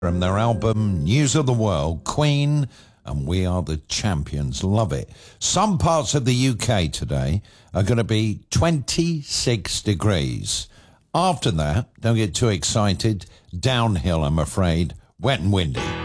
from their album News of the World, Queen, and We Are the Champions. Love it. Some parts of the UK today are going to be 26 degrees. After that, don't get too excited. Downhill, I'm afraid. Wet and windy.